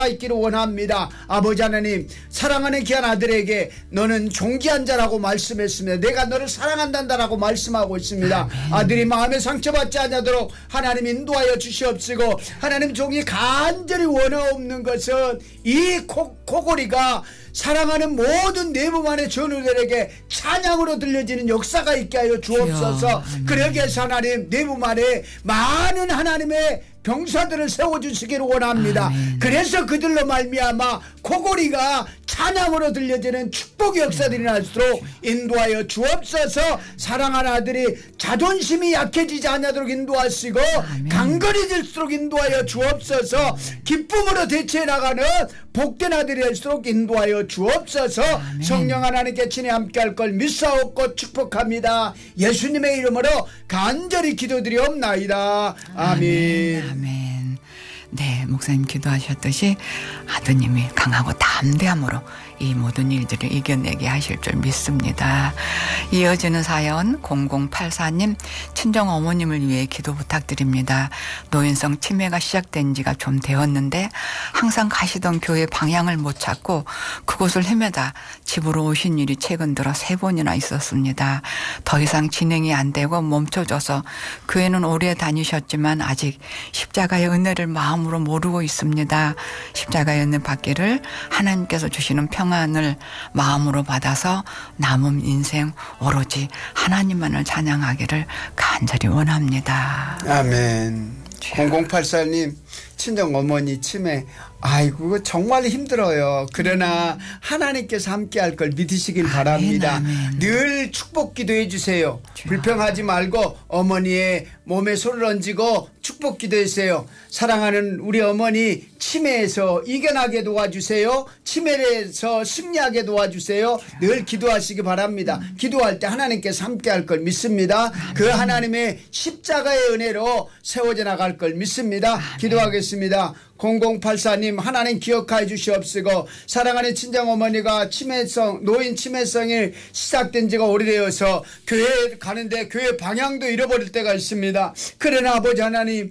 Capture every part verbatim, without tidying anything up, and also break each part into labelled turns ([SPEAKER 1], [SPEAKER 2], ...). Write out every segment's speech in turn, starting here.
[SPEAKER 1] 있기를 원합니다. 아버지 하나님, 사랑하는 귀한 아들에게 너는 존귀한 자라고 말씀했습니다. 내가 너를 사랑한다라고 말씀하고 있습니다. 아멘. 아들이 마음에 상처받지 않도록 하나님 인도하여 주시옵시고, 하나님 종이 간절히 원하옵는 것은 이 코, 코골이가 사랑하는 모든 내부만의 전우들에게 찬양으로 들려지는 역사가 있게 하여 주옵소서. 그러기 위해서 하나님 내부만에 많은 하나님의 병사들을 세워주시기를 원합니다. 아멘. 그래서 그들로 말미암아 코골이가 찬양으로 들려지는 축복의 역사들이 날수록 인도하여 주옵소서. 사랑하는 아들이 자존심이 약해지지 않도록 인도하시고, 아멘. 강건해질수록 인도하여 주옵소서. 기쁨으로 대체해 나가는 복된 아들이 될수록 인도하여 주옵소서. 아멘. 성령 하나님께 친히 함께할 걸 믿사옵고 축복합니다. 예수님의 이름으로 간절히 기도드리옵나이다. 아멘.
[SPEAKER 2] 아멘. 아멘. 네, 목사님 기도하셨듯이 아드님이 강하고 담대함으로 이 모든 일들을 이겨내게 하실 줄 믿습니다. 이어지는 사연 공공팔사 님, 친정 어머님을 위해 기도 부탁드립니다. 노인성 치매가 시작된 지가 좀 되었는데 항상 가시던 교회 방향을 못 찾고 그곳을 헤매다 집으로 오신 일이 최근 들어 세 번이나 있었습니다. 더 이상 진행이 안 되고 멈춰져서 교회는 오래 다니셨지만 아직 십자가의 은혜를 마음으로 모르고 있습니다. 십자가의 은혜 받기를 하나님께서 주시는 평 평안을 마음으로 받아서 남은 인생 오로지 하나님만을 찬양하기를 간절히 원합니다.
[SPEAKER 1] 아멘. 공공팔사 님, 친정 어머니 치매, 아이고 정말 힘들어요. 그러나 하나님께서 함께할 걸 믿으시길 아멘, 바랍니다. 아멘. 늘 축복 기도해 주세요. 주여. 불평하지 말고 어머니의 몸에 손을 얹고 축복 기도해주세요. 사랑하는 우리 어머니 치매에서 이겨나게 도와주세요. 치매에서 승리하게 도와주세요. 주여. 늘 기도하시기 바랍니다. 음. 기도할 때 하나님께서 함께할 걸 믿습니다. 아멘. 그 하나님의 십자가의 은혜로 세워져 나갈 걸 믿습니다. 아멘. 기도하겠습니다. 공공팔사 님, 하나님 기억하여 주시옵시고, 사랑하는 친정어머니가 치매성, 노인 치매성이 시작된 지가 오래되어서 교회에 가는데 교회 방향도 잃어버릴 때가 있습니다. 그러나 아버지 하나님,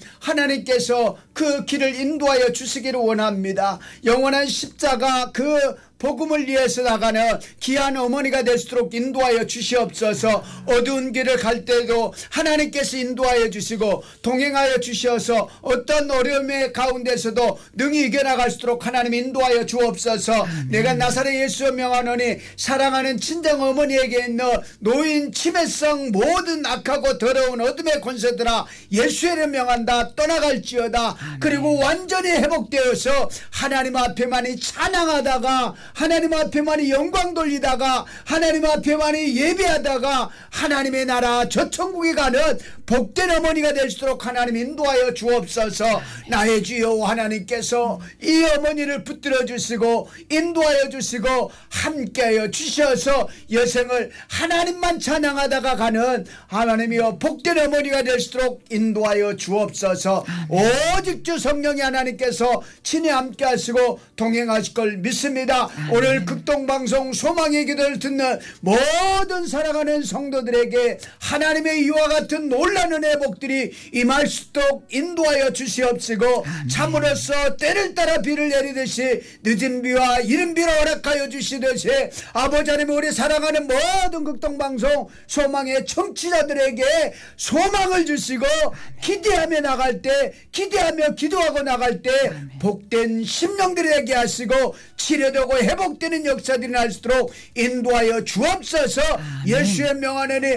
[SPEAKER 1] 하나님께서 그 길을 인도하여 주시기를 원합니다. 영원한 십자가 그 복음을 위해서 나가는 귀한 어머니가 될 수 있도록 인도하여 주시옵소서. 어두운 길을 갈 때도 하나님께서 인도하여 주시고 동행하여 주셔서 어떤 어려움의 가운데서도 능히 이겨나갈 수 있도록 하나님 인도하여 주옵소서. 아멘. 내가 나사렛 예수의 명하노니 사랑하는 친정어머니에게 있는 노인 치매성 모든 악하고 더러운 어둠의 권세들아 예수의 이름 명한다. 떠나갈지어다. 아멘. 그리고 완전히 회복되어서 하나님 앞에만이 찬양하다가 하나님 앞에만이 영광 돌리다가 하나님 앞에만이 예배하다가 하나님의 나라 저 천국에 가는 복된 어머니가 될 수 있도록 하나님 인도하여 주옵소서. 나의 주여 하나님께서 이 어머니를 붙들어 주시고 인도하여 주시고 함께하여 주셔서 여생을 하나님만 찬양하다가 가는 하나님이여 복된 어머니가 될 수 있도록 인도하여 주옵소서. 오직 주 성령이 하나님께서 친히 함께하시고 동행하실 걸 믿습니다. 오늘 극동방송 소망의 기도를 듣는 모든 사랑하는 성도들에게 하나님의 이와 같은 놀라는 회복들이 임할 수 있도록 인도하여 주시옵시고, 참으로서 때를 따라 비를 내리듯이 늦은 비와 이른 비를 허락하여 주시듯이 아버지 하나님 우리 사랑하는 모든 극동방송 소망의 청취자들에게 소망을 주시고 기대하며 나갈 때 기대하며 기도하고 나갈 때 복된 심령들에게 하시고 치료되고 회복되는 역사들이 날 수 있도록 인도하여 주옵소서. 아멘. 예수의 명하노니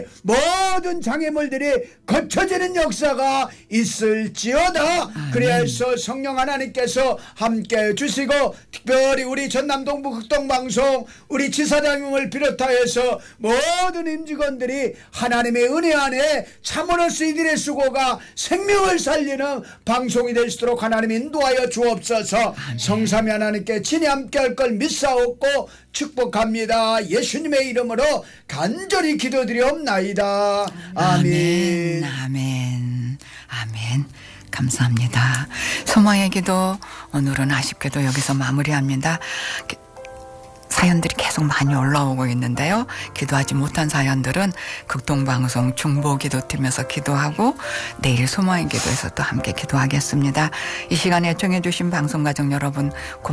[SPEAKER 1] 모든 장애물들이 거쳐지는 역사가 있을지어다. 아멘. 그래야 해서 성령 하나님께서 함께 주시고 특별히 우리 전남동부 극동방송 우리 지사장님을 비롯하여서 모든 임직원들이 하나님의 은혜 안에 참으로서 이들의 수고가 생명을 살리는 방송이 될 수 있도록 하나님 인도하여 주옵소서. 아멘. 성삼위 하나님께 친히 함께할 걸 믿사옵고 축복합니다. 예수님의 이름으로 간절히 기도드리옵나이다. 아멘.
[SPEAKER 2] 아멘. 아멘. 아멘. 감사합니다. 소망의 기도 오늘은 아쉽게도 여기서 마무리합니다. 사연들이 계속 많이 올라오고 있는데요. 기도하지 못한 사연들은 극동방송 중보기도팀에서 기도하고 내일 소모인 기도에서 또 함께 기도하겠습니다. 이 시간에 청해 주신 방송가족 여러분 고맙습니다.